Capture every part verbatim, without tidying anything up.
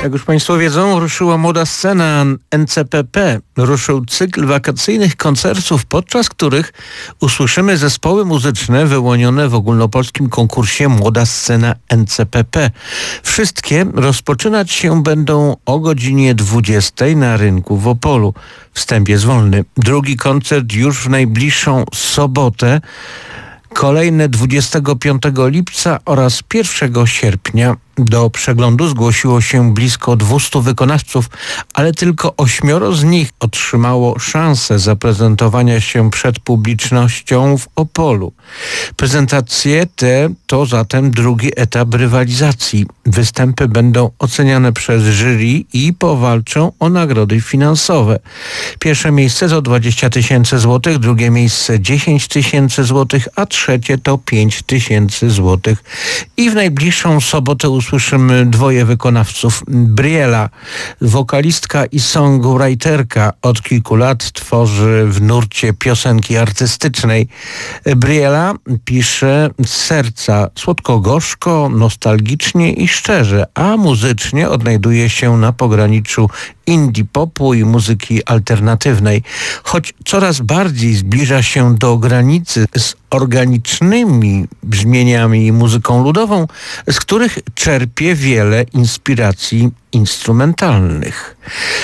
Jak już Państwo wiedzą, ruszyła młoda scena N C P P. Ruszył cykl wakacyjnych koncertów, podczas których usłyszymy zespoły muzyczne wyłonione w ogólnopolskim konkursie Młoda Scena N C P P. Wszystkie rozpoczynać się będą o godzinie dwudziestej na rynku w Opolu. Wstęp jest wolny. Drugi koncert już w najbliższą sobotę. Kolejne dwudziestego piątego lipca oraz pierwszego sierpnia. Do przeglądu zgłosiło się blisko dwustu wykonawców, ale tylko ośmioro z nich otrzymało szansę zaprezentowania się przed publicznością w Opolu. Prezentacje te to zatem drugi etap rywalizacji. Występy będą oceniane przez jury i powalczą o nagrody finansowe. Pierwsze miejsce to dwadzieścia tysięcy złotych, drugie miejsce dziesięć tysięcy złotych, a trzecie to pięć tysięcy złotych. I w najbliższą sobotę usłyszymy dwoje wykonawców. Briela, wokalistka i songwriterka, od kilku lat tworzy w nurcie piosenki artystycznej. Briela pisze z serca, słodko-gorzko, nostalgicznie i szczerze, a muzycznie odnajduje się na pograniczu indie popu i muzyki alternatywnej. Choć coraz bardziej zbliża się do granicy z organicznymi brzmieniami i muzyką ludową, z których czerpie wiele inspiracji instrumentalnych.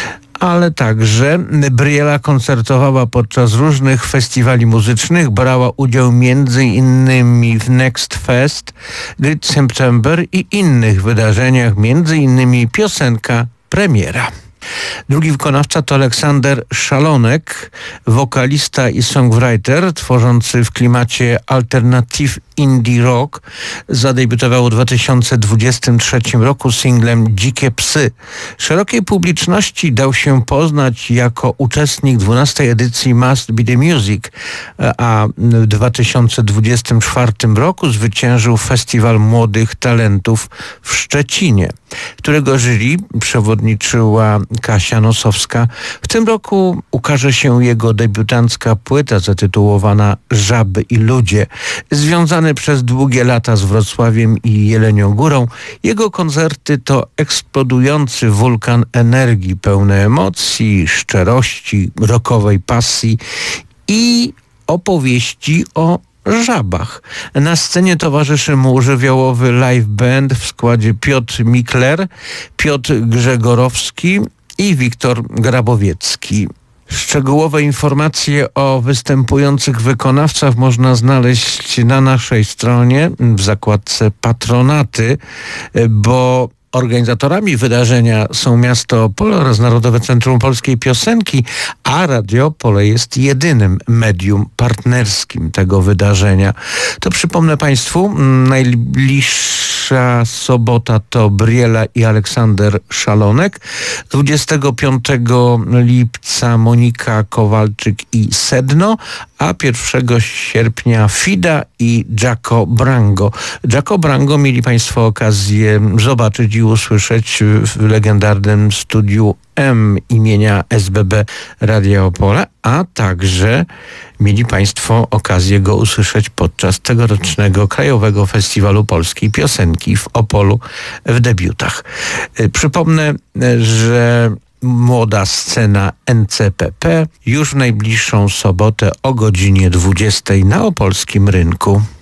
Ale także Briela koncertowała podczas różnych festiwali muzycznych, brała udział między innymi w Next Fest, Great September i innych wydarzeniach, między innymi piosenka Premiera. Drugi wykonawca to Aleksander Szalonek, wokalista i songwriter tworzący w klimacie alternative indie rock. Zadebiutował w dwa tysiące dwudziestym trzecim roku singlem Dzikie psy. Szerokiej publiczności dał się poznać jako uczestnik dwunastej edycji Must Be The Music, a w dwa tysiące dwudziestym czwartym roku zwyciężył Festiwal Młodych Talentów w Szczecinie, którego jury przewodniczyła Kasia Nosowska. W tym roku ukaże się jego debiutancka płyta zatytułowana Żaby i ludzie. Związany przez długie lata z Wrocławiem i Jelenią Górą, jego koncerty to eksplodujący wulkan energii, pełne emocji, szczerości, rockowej pasji i opowieści o żabach. Na scenie towarzyszy mu żywiołowy live band w składzie Piotr Mikler, Piotr Grzegorowski i Wiktor Grabowiecki. Szczegółowe informacje o występujących wykonawcach można znaleźć na naszej stronie w zakładce Patronaty, bo organizatorami wydarzenia są miasto Opole oraz Narodowe Centrum Polskiej Piosenki, a Radio Opole jest jedynym medium partnerskim tego wydarzenia. To przypomnę Państwu, najbliższa sobota to Briela i Aleksander Szalonek, dwudziestego piątego lipca Monika Kowalczyk i Sedno, a pierwszego sierpnia Fida i Jaco Brango. Jaco Brango mieli Państwo okazję zobaczyć i usłyszeć w legendarnym studiu M imienia S B B Radia Opole, a także mieli Państwo okazję go usłyszeć podczas tegorocznego Krajowego Festiwalu Polskiej Piosenki w Opolu w debiutach. Przypomnę, że Młoda Scena N C P P już w najbliższą sobotę o godzinie dwudziestej na opolskim rynku.